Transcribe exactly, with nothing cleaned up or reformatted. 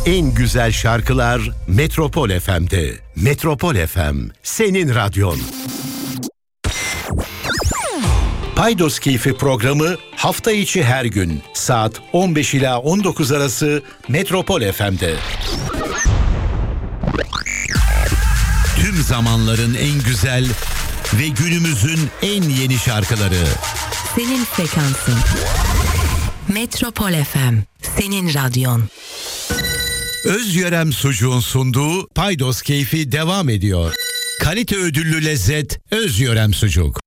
En güzel şarkılar Metropol F M'de. Metropol F M, senin radyon. Paydos Keyfi programı hafta içi her gün saat on beş ila on dokuz arası Metropol F M'de. Tüm zamanların en güzel ve günümüzün en yeni şarkıları. Senin frekansın. Metropol F M, senin radyon. Özyörem Sucuğun sunduğu Paydos Keyfi devam ediyor. Kalite ödüllü lezzet Özyörem Sucuk.